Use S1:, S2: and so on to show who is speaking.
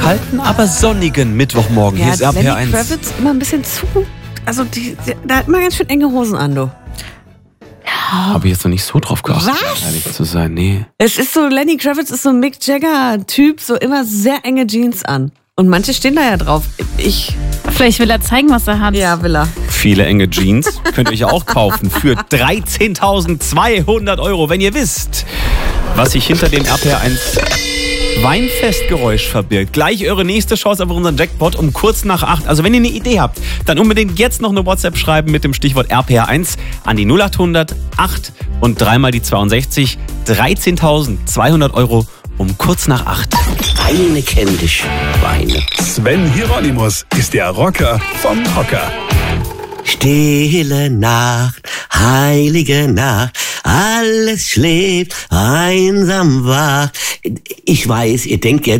S1: kalten, aber sonnigen Mittwochmorgen. Hier ist
S2: Lenny
S1: RPR1.
S2: Kravitz immer ein bisschen zu. Also, da hat immer ganz schön enge Hosen an, du.
S1: Habe ich jetzt noch nicht so drauf geachtet,
S2: Was?
S1: ehrlich zu sein. Nee.
S2: Es ist so, Lenny Kravitz ist so ein Mick Jagger-Typ, so immer sehr enge Jeans an. Und manche stehen da ja drauf.
S3: Vielleicht will er zeigen, was er hat.
S2: Ja, will er.
S1: Viele enge Jeans könnt ihr euch auch kaufen für 13.200 €, wenn ihr wisst, was sich hinter dem RPR1 Weinfestgeräusch verbirgt. Gleich eure nächste Chance auf unseren Jackpot um kurz nach 8. Also wenn ihr eine Idee habt, dann unbedingt jetzt noch eine WhatsApp schreiben mit dem Stichwort RPR1 an die 0800 8 und dreimal die 62. 13.200 € um kurz nach 8.
S4: Weine kenn dich, Weine.
S5: Sven Hieronymus ist der Rocker vom Hocker.
S4: Stille Nacht, heilige Nacht, alles schläft, einsam wach. Ich weiß, ihr denkt jetzt,